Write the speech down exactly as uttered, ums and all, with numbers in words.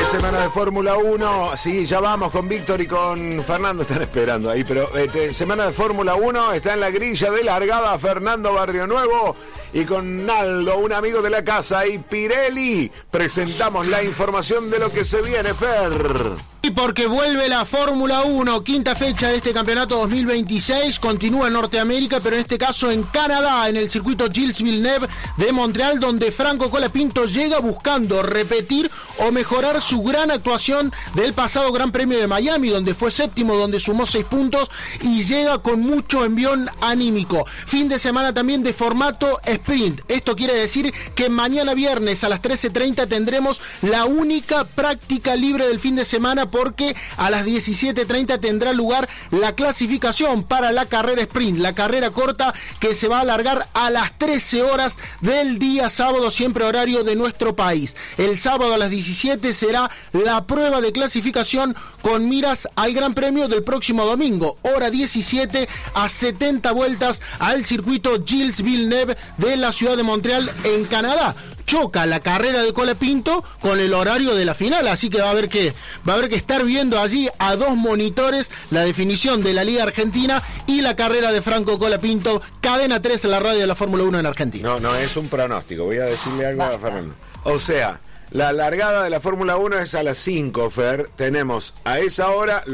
semana de Fórmula uno. Sí, ya vamos con Víctor y con Fernando. Están esperando ahí, pero este, semana de Fórmula uno. Está en la grilla de largada Fernando Barrionuevo y con Naldo, un amigo de la casa, y Pirelli. Presentamos la información de lo que se viene, Fer. Y porque vuelve la Fórmula uno, quinta fecha de este campeonato dos mil veintiséis, continúa en Norteamérica, pero en este caso en Canadá, en el circuito Gilles Villeneuve de Montreal, donde Franco Colapinto llega buscando repetir o mejorar su gran actuación del pasado Gran Premio de Miami, donde fue séptimo, donde sumó seis puntos y llega con mucho envión anímico. Fin de semana también de formato sprint. Esto quiere decir que mañana viernes a las trece treinta tendremos la única práctica libre del fin de semana, porque a las diecisiete treinta tendrá lugar la clasificación para la carrera sprint, la carrera corta que se va a alargar a las trece horas del día sábado, siempre horario de nuestro país. El sábado a las diecisiete será la prueba de clasificación con miras al Gran Premio del próximo domingo, hora diecisiete, a setenta vueltas al circuito Gilles Villeneuve de la ciudad de Montreal en Canadá. Choca la carrera de Colapinto con el horario de la final, así que va a haber que va a haber que estar viendo allí a dos monitores la definición de la Liga Argentina y la carrera de Franco Colapinto. Cadena tres en la radio de la Fórmula uno en Argentina. No, no es un pronóstico, voy a decirle algo a Fernando. O sea, la largada de la Fórmula uno es a las cinco, Fer. Tenemos a esa hora